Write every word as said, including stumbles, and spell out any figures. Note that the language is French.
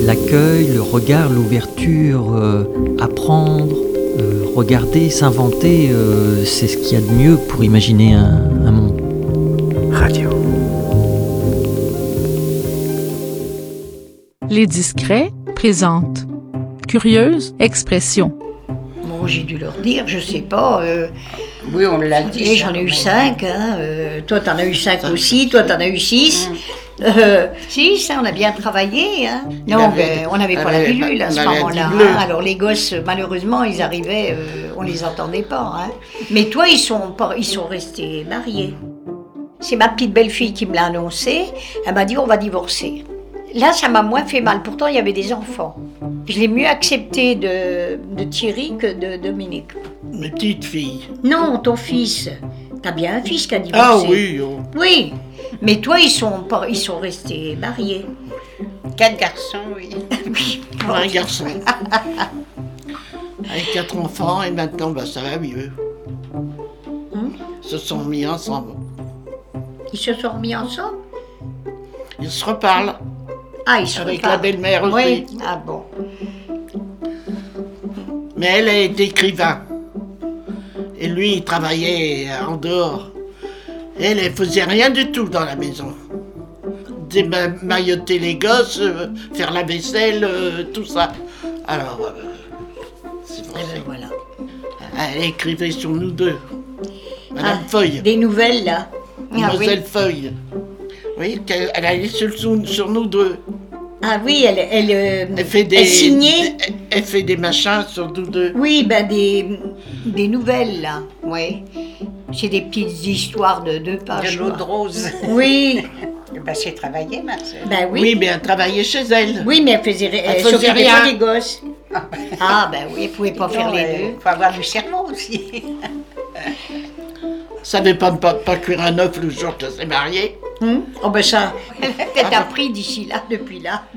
l'accueil, le regard, l'ouverture, euh, apprendre, euh, regarder, s'inventer, euh, c'est ce qu'il y a de mieux pour imaginer un, un monde. Radio. Les Discrets présentent Curieuse Expression. Bon, j'ai dû leur dire, je sais pas. Euh, oui, on l'a dit. Et j'en ai eu cinq. Hein, euh, toi, t'en as eu cinq aussi. Toi, t'en as eu six. Mmh. Euh, six, hein, on a bien travaillé. Hein. Non, avait, ben, on n'avait pas la pilule à ce moment-là. Hein. Alors, les gosses, malheureusement, ils arrivaient, euh, on les entendait pas. Hein. Mais toi, ils sont, pas, ils sont restés mariés. C'est ma petite belle-fille qui me l'a annoncé. Elle m'a dit, on va divorcer. Là, ça m'a moins fait mal. Pourtant, il y avait des enfants. Je l'ai mieux accepté de, de Thierry que de Dominique. Une petite fille. Non, ton fils. T'as bien un fils qui a divorcé. Ah oui. Oh. Oui. Mais toi, ils sont, pas, ils sont restés mariés. Quatre garçons, oui. Oui. Un garçon. Avec quatre enfants, et maintenant, bah, ça va mieux. Hum? Ils se sont mis ensemble. Ils se sont remis ensemble? Ils se reparlent. Ah, ils se Avec reparlent. la belle-mère aussi. Oui. Ah bon. Mais elle est écrivain. Et lui, il travaillait en dehors. Elle, elle faisait rien du tout dans la maison. Démailloter les gosses, euh, faire la vaisselle, euh, tout ça. Alors, euh, c'est pour ça. Ben voilà. Elle écrivait sur nous deux. Madame Ah, Feuille. Des nouvelles, là. Mademoiselle ah, oui. Feuille. Oui, elle, elle allait sur, sur nous deux. Ah oui, elle, elle, euh, elle fait des, elle signait. Des, elle fait des machins sur nous deux. Oui, ben des, des nouvelles, là. Oui. C'est des petites histoires de deux pages. De l'eau de rose. Oui. Ben, c'est travaillé, Marcel. Ben oui. Oui, mais elle travaillait chez elle. Oui, mais elle faisait, elle, elle elle faisait rien. Pas des gosses. Ah, ben oui, elle pouvait pas non, faire les deux. Il faut avoir du cerveau aussi. Ça savait pas, pas, pas cuire un œuf le jour qu'elle s'est mariée. Hum? Oh ben ça, peut-être appris d'ici là, depuis là.